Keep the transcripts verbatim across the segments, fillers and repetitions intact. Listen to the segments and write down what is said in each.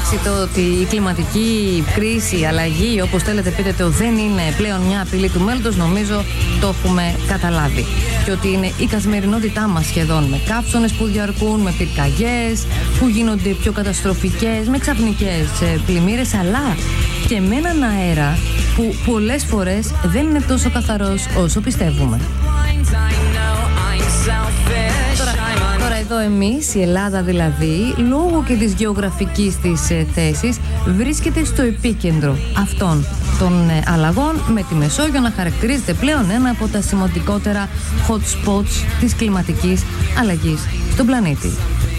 εντάξει, το ότι η κλιματική κρίση, η αλλαγή, όπως θέλετε πείτε το, δεν είναι πλέον μια απειλή του μέλλοντος, νομίζω το έχουμε καταλάβει. Και ότι είναι η καθημερινότητά μας σχεδόν, με καύσωνες που διαρκούν, με πυρκαγιές που γίνονται πιο καταστροφικές, με ξαφνικές πλημμύρες, αλλά και με έναν αέρα που πολλές φορές δεν είναι τόσο καθαρός όσο πιστεύουμε. Τώρα, τώρα εδώ εμείς, η Ελλάδα δηλαδή, λόγω και της γεωγραφικής της ε, θέσης, βρίσκεται στο επίκεντρο αυτών των ε, αλλαγών, με τη Μεσόγειο να χαρακτηρίζεται πλέον ένα από τα σημαντικότερα hot spots της κλιματικής αλλαγής στον πλανήτη.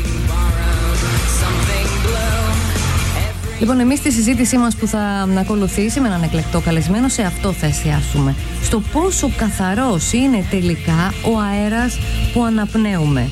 Λοιπόν, εμείς στη συζήτησή μας που θα ακολουθήσει με έναν εκλεκτό καλεσμένο, σε αυτό θα εστιάσουμε. Στο πόσο καθαρός είναι τελικά ο αέρας που αναπνέουμε.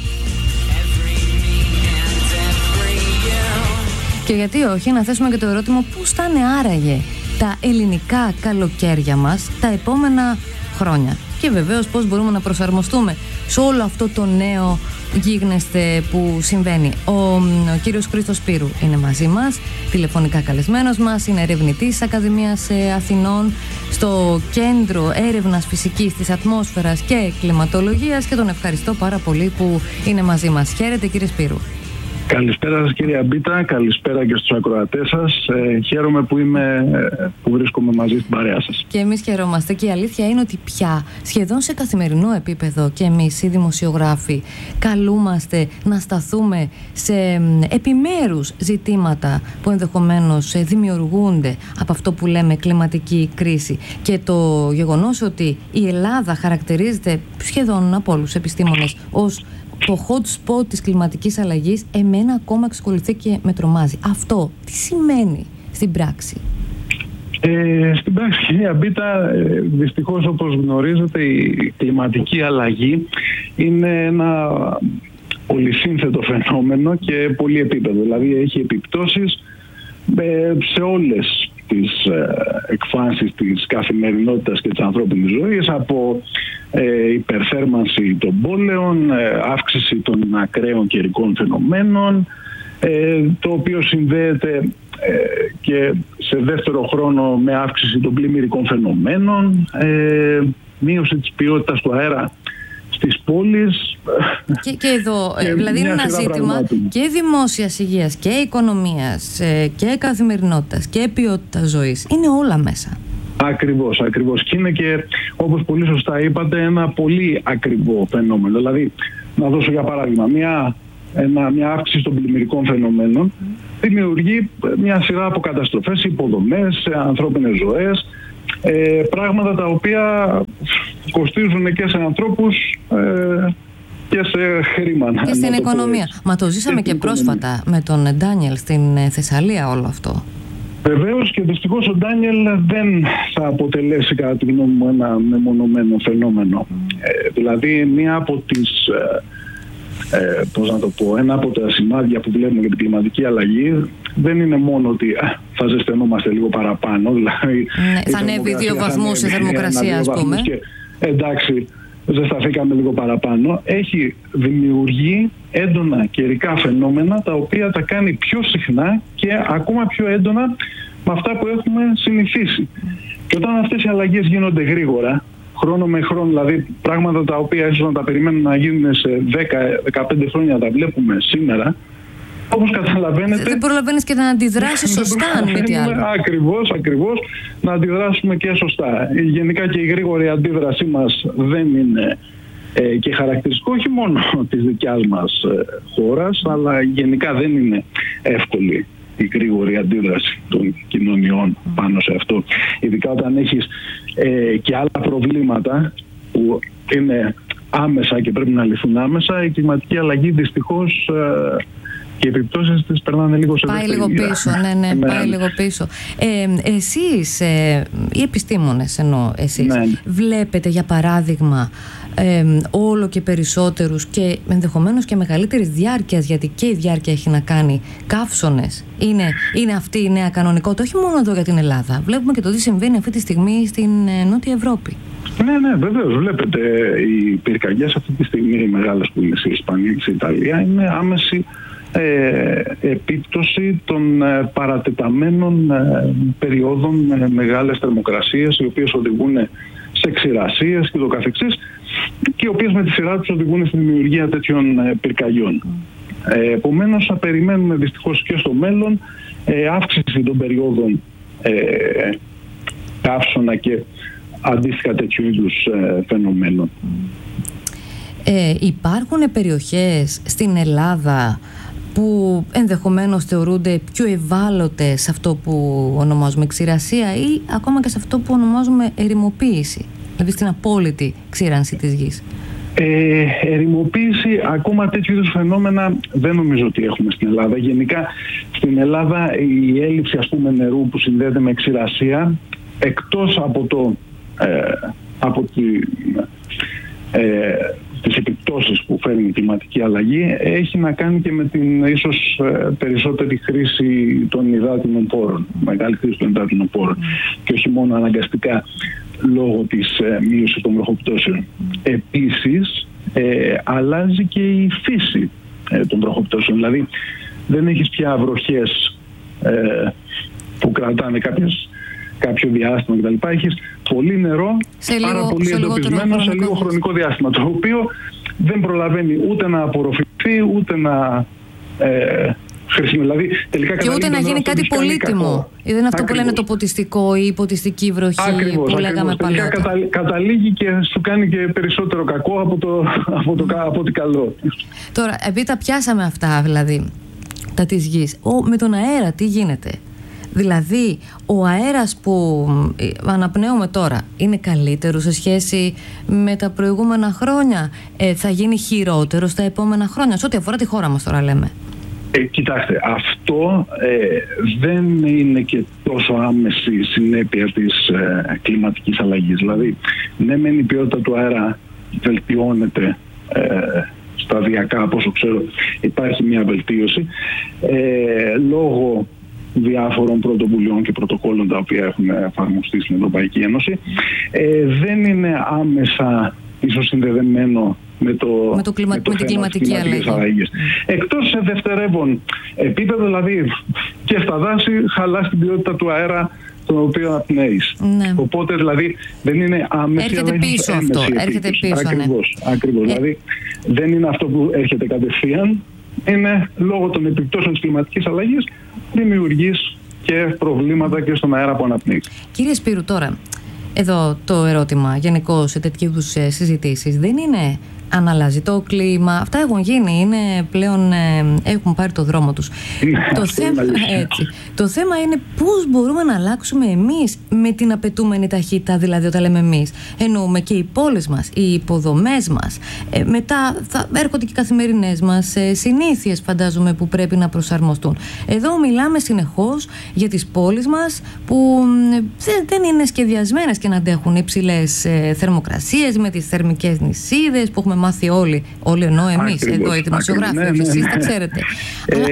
Και γιατί όχι, να θέσουμε και το ερώτημα πώς θα είναι άραγε τα ελληνικά καλοκαίρια μας τα επόμενα χρόνια. Και βεβαίως πώς μπορούμε να προσαρμοστούμε σε όλο αυτό το νέο γίγνεσθε που συμβαίνει. Ο, ο κύριος Χρήστος Σπύρου είναι μαζί μας, τηλεφωνικά καλεσμένος μας, είναι ερευνητής της Ακαδημίας Αθηνών στο Κέντρο Έρευνας Φυσικής της Ατμόσφαιρας και Κλιματολογίας και τον ευχαριστώ πάρα πολύ που είναι μαζί μας. Χαίρετε κύριε Σπύρου. Καλησπέρα σας κύριε Αμπίτα, καλησπέρα και στους ακροατές σας. Ε, χαίρομαι που, είμαι, που βρίσκομαι μαζί στην παρέα σας. Και εμείς χαιρόμαστε και η αλήθεια είναι ότι πια σχεδόν σε καθημερινό επίπεδο και εμείς οι δημοσιογράφοι καλούμαστε να σταθούμε σε επιμέρους ζητήματα που ενδεχομένως δημιουργούνται από αυτό που λέμε κλιματική κρίση. Και το γεγονός ότι η Ελλάδα χαρακτηρίζεται σχεδόν από όλους τους επιστήμονες ως το hot spot της κλιματικής αλλαγής, εμένα ακόμα εξακολουθεί και με τρομάζει. Αυτό τι σημαίνει στην πράξη? Ε, στην πράξη, κυρία Μπίτα, ε, δυστυχώς όπως γνωρίζετε η κλιματική αλλαγή είναι ένα πολυσύνθετο φαινόμενο και πολύ επίπεδο. Δηλαδή έχει επιπτώσεις ε, σε όλες τις ε, εκφάνσεις της καθημερινότητας και της ανθρώπινης ζωής, από ε, υπερθέρμανση των πόλεων, ε, αύξηση των ακραίων καιρικών φαινομένων, ε, το οποίο συνδέεται ε, και σε δεύτερο χρόνο με αύξηση των πλημμυρικών φαινομένων, ε, μείωση της ποιότητας του αέρα στις πόλεις. Και, και εδώ, και δηλαδή είναι ένα ζήτημα πραγμάτων και δημόσιας υγείας και οικονομίας και καθημερινότητας και ποιότητας ζωής. Είναι όλα μέσα. Ακριβώς, ακριβώς. Και είναι και, όπως πολύ σωστά είπατε, ένα πολύ ακριβό φαινόμενο. Δηλαδή, να δώσω για παράδειγμα, μια, ένα, μια αύξηση των πλημμυρικών φαινομένων δημιουργεί μια σειρά από καταστροφές, υποδομές, ανθρώπινες ζωές, Ε, πράγματα τα οποία κοστίζουν και σε ανθρώπους ε, και σε χρήμα. Και στην οικονομία. Το Μα το ζήσαμε και, και πρόσφατα με τον Ντάνιελ στην Θεσσαλία όλο αυτό. Βεβαίως, και δυστυχώς ο Ντάνιελ δεν θα αποτελέσει κατά τη γνώμη μου ένα μεμονωμένο φαινόμενο. Mm. Ε, δηλαδή μία από τις ε, πώς να το πω, ένα από τα σημάδια που βλέπουμε για την κλιματική αλλαγή δεν είναι μόνο ότι α, θα ζεσθενόμαστε λίγο παραπάνω. Δηλαδή, ναι, θα ανέβει δύο βαθμούς η θερμοκρασία, ας πούμε. Και, εντάξει, ζεσταθήκαμε λίγο παραπάνω. Έχει δημιουργεί έντονα καιρικά φαινόμενα τα οποία τα κάνει πιο συχνά και ακόμα πιο έντονα με αυτά που έχουμε συνηθίσει. Και όταν αυτές οι αλλαγές γίνονται γρήγορα, χρόνο με χρόνο, δηλαδή πράγματα τα οποία ίσως να τα περιμένουμε να γίνουν σε δέκα με δεκαπέντε χρόνια, τα βλέπουμε σήμερα, όπως καταλαβαίνετε... Δεν προλαβαίνεις και να αντιδράσεις σωστά, αν μη τι άλλο. Ακριβώς, ακριβώς, να αντιδράσουμε και σωστά. Γενικά και η γρήγορη αντίδρασή μας δεν είναι ε, και χαρακτηριστικό όχι μόνο της δικιάς μας ε, χώρας, αλλά γενικά δεν είναι εύκολη η γρήγορη αντίδραση των κοινωνιών πάνω σε αυτό. Ειδικά όταν έχεις ε, και άλλα προβλήματα που είναι άμεσα και πρέπει να λυθούν άμεσα, η κλιματική αλλαγή δυστυχώς ε, και οι επιπτώσεις της περνάνε λίγο σε πάει λίγο πίσω, ναι, ναι, ναι, πάει λίγο πίσω. Ε, εσείς, ε, οι επιστήμονες εννοώ εσείς, ναι, βλέπετε για παράδειγμα ε, όλο και περισσότερους και ενδεχομένως και μεγαλύτερης διάρκειας, γιατί και η διάρκεια έχει να κάνει, καύσωνες. Είναι, είναι αυτή η νέα κανονικότητα, όχι μόνο εδώ για την Ελλάδα. Βλέπουμε και το τι συμβαίνει αυτή τη στιγμή στην ε, Νότια Ευρώπη. Ναι, ναι, βεβαίως. Βλέπετε, οι πυρκαγιές αυτή τη στιγμή, οι μεγάλες που είναι στη Ισπανία και στην Ιταλία, είναι άμεση ε, επίπτωση των ε, παρατεταμένων ε, περιόδων με μεγάλες θερμοκρασίες, οι οποίες οδηγούν σε ξηρασίες και το καθεξής, και οι οποίες με τη σειρά τους οδηγούν στη δημιουργία τέτοιων ε, πυρκαγιών. Ε, επομένως θα περιμένουμε δυστυχώς και στο μέλλον ε, αύξηση των περιόδων ε, καύσωνα και αντίστοιχα τέτοιου είδους ε, φαινομένων. Ε, υπάρχουν περιοχές στην Ελλάδα που ενδεχομένως θεωρούνται πιο ευάλωτες σε αυτό που ονομάζουμε ξηρασία ή ακόμα και σε αυτό που ονομάζουμε ερημοποίηση, δηλαδή στην απόλυτη ξήρανση της γης? Ε, ερημοποίηση, ακόμα τέτοιου είδους φαινόμενα δεν νομίζω ότι έχουμε στην Ελλάδα. Γενικά στην Ελλάδα η έλλειψη, ας πούμε, νερού που συνδέεται με ξηρασία, εκτός από, το, ε, από τη, ε, τις επιπτώσεις που φέρνει η κλιματική αλλαγή, έχει να κάνει και με την ίσως ε, περισσότερη χρήση των υδάτινων πόρων, μεγάλη χρήση των υδάτινων πόρων, mm. και όχι μόνο αναγκαστικά λόγω της ε, μείωσης των βροχοπτώσεων. Επίσης, ε, αλλάζει και η φύση ε, των βροχοπτώσεων. Δηλαδή, δεν έχεις πια βροχές ε, που κρατάνε κάποιες, κάποιο διάστημα κτλ. Έχεις πολύ νερό, σε πάρα λίγο, πολύ σε εντοπισμένο σε λίγο χρονικό διάστημα, το οποίο δεν προλαβαίνει ούτε να απορροφηθεί, ούτε να ε, δηλαδή, τελικά και ούτε να γίνει κάτι πολύτιμο. Ή δεν είναι αυτό που λένε το ποτιστικό ή η ποτιστική βροχή. Ακριβώς, που λέγαμε παλιότερα. Τελικά καταλήγει και σου κάνει και περισσότερο κακό από, το, από, το, από ό,τι καλό. Τώρα, επειδή τα πιάσαμε αυτά, δηλαδή, τα της γης, ο, με τον αέρα τι γίνεται? Δηλαδή, ο αέρας που αναπνέουμε τώρα είναι καλύτερο σε σχέση με τα προηγούμενα χρόνια? Ε, θα γίνει χειρότερο στα επόμενα χρόνια? Σε ό,τι αφορά τη χώρα μας τώρα λέμε. Ε, κοιτάξτε, αυτό ε, δεν είναι και τόσο άμεση συνέπεια της ε, κλιματικής αλλαγής. Δηλαδή, ναι μεν η ποιότητα του αέρα βελτιώνεται ε, σταδιακά, από όσο ξέρω υπάρχει μια βελτίωση ε, λόγω διάφορων πρωτοβουλειών και πρωτοκόλλων τα οποία έχουν εφαρμοστεί στην Ευρωπαϊκή Ένωση. Ε, δεν είναι άμεσα ίσως συνδεδεμένο με, το, με, το κλιμα... με, το με την κλιματική αλλαγή. Εκτός σε δευτερεύον επίπεδο, δηλαδή και στα δάση χαλάς την ποιότητα του αέρα τον οποίο απνέεις. Ναι. Οπότε δηλαδή δεν είναι άμεση. Έρχεται πίσω αυτό. Έρχεται πίσω, ακριβώς, ναι. ακριβώς. Ε... Δηλαδή δεν είναι αυτό που έρχεται κατευθείαν. Είναι λόγω των επιπτώσεων της κλιματικής αλλαγής δημιουργείς και προβλήματα και στον αέρα που αναπνέεις. Κύριε Σπύρου, τώρα εδώ το ερώτημα γενικώς σε τέτοιου είδους συζητήσεις δεν είναι αν αλλάζει το κλίμα. Αυτά έχουν γίνει, είναι πλέον, ε, έχουν πάρει το δρόμο τους. το, θέμα, έτσι, το θέμα είναι πώς μπορούμε να αλλάξουμε εμείς με την απαιτούμενη ταχύτητα. Δηλαδή, όταν λέμε εμείς, εννοούμε και οι πόλεις μας, οι υποδομές μας. Ε, μετά θα έρχονται και οι καθημερινές μας ε, συνήθειες, φαντάζομαι, που πρέπει να προσαρμοστούν. Εδώ μιλάμε συνεχώς για τις πόλεις μας που ε, δεν είναι σχεδιασμένες και να αντέχουν υψηλές ε, θερμοκρασίες με τις θερμικές νησίδες που έχουμε μάθει όλοι, όλοι εννοώ εμείς, ακριβώς, εδώ οι δημοσιογράφοι, ναι, ναι, ναι. Εσείς τα ξέρετε. Ε, Αλλά...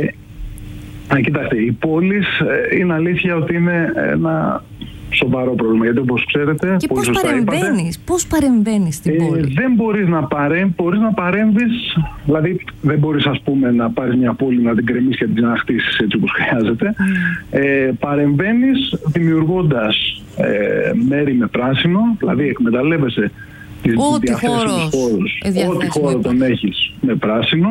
Α, κοιτάξτε, οι πόλεις ε, είναι αλήθεια ότι είναι ένα σοβαρό πρόβλημα, γιατί όπως ξέρετε... Και πώς παρεμβαίνεις, πώς παρεμβαίνεις στην ε, πόλη? Δεν μπορείς να, παρέμ, μπορείς να παρέμβεις, δηλαδή δεν μπορείς, ας πούμε, να πάρεις μια πόλη, να την κρεμίσεις και να χτίσεις έτσι όπως χρειάζεται. Mm. Ε, παρεμβαίνεις δημιουργώντας ε, μέρη με πράσινο, δηλαδή εκμεταλλεύεσαι ό,τι χώρος, χώρους, ό,τι χώρο τον έχεις με πράσινο,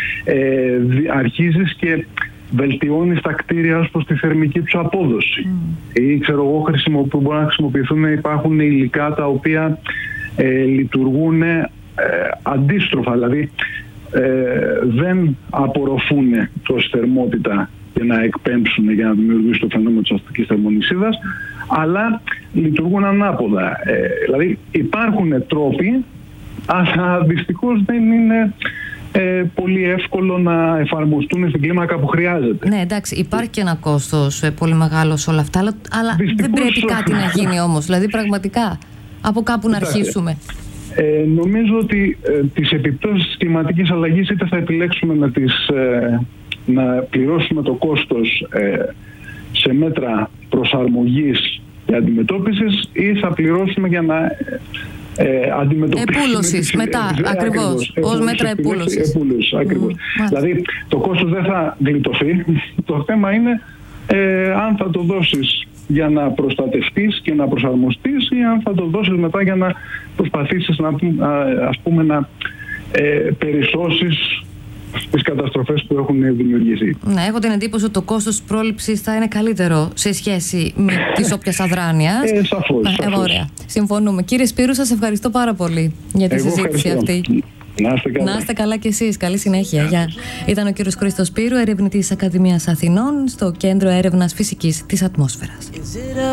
ε, αρχίζεις και βελτιώνεις τα κτίρια ως προς τη θερμική τους απόδοση. Mm. Ή ξέρω εγώ που μπορούν να χρησιμοποιηθούν, υπάρχουν υλικά τα οποία ε, λειτουργούν ε, αντίστροφα, δηλαδή ε, δεν απορροφούν τόση θερμότητα για να εκπέμψουν για να δημιουργήσουν το φαινόμενο της αστικής θερμονησίδας, αλλά λειτουργούν ανάποδα. Ε, δηλαδή υπάρχουν τρόποι, αλλά δυστυχώς δεν είναι ε, πολύ εύκολο να εφαρμοστούν στην κλίμακα που χρειάζεται. Ναι, εντάξει, υπάρχει και ένα κόστος ε, πολύ μεγάλο σε όλα αυτά, αλλά, αλλά δεν πρέπει κάτι να γίνει όμως. Δηλαδή πραγματικά από κάπου να αρχίσουμε. Ε, νομίζω ότι ε, τις επιπτώσεις της κλιματικής αλλαγής είτε θα επιλέξουμε να, τις, ε, να πληρώσουμε το κόστος ε, σε μέτρα προσαρμογής και αντιμετώπισης ή θα πληρώσουμε για να ε, αντιμετωπίσει... Επούλωσης, μετά, ε, ακριβώς, ως μέτρα επούλωσης. Επούλωσης, ακριβώς. Mm, δηλαδή, το κόστος δεν θα γλιτωθεί. Το θέμα είναι ε, αν θα το δώσεις για να προστατευτείς και να προσαρμοστείς ή αν θα το δώσεις μετά για να προσπαθήσεις να, ας πούμε, να ε, περισσώσεις τις καταστροφές που έχουν δημιουργηθεί. Ναι, έχω την εντύπωση ότι το κόστος πρόληψης θα είναι καλύτερο σε σχέση με τις όποιας αδράνειας. Ε, σαφώς, ε, σαφώς. Ωραία. Συμφωνούμε. Κύριε Σπύρου, σας ευχαριστώ πάρα πολύ για τη Εγώ συζήτηση ευχαριστώ. αυτή. Να είστε καλά. Να είστε καλά κι εσείς. Καλή συνέχεια. Γεια. Ήταν ο κύριος Χρήστος Σπύρου, ερευνητής Ακαδημίας Αθηνών στο Κέντρο Έρευνας Φυσικής της Ατμόσφαιρας.